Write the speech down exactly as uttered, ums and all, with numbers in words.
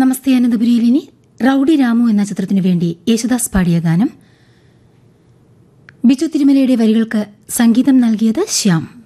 നമസ്തേ അനന്തപുരിയിലിനി rowdy Ramu എന്ന ചിത്രത്തിനു വേണ്ടി യേശുദാസ് പാടിയ ഗാനം. ബിജു തിരുമലയുടെ വരികൾക്ക് സംഗീതം നൽകിയത് ശ്യാം.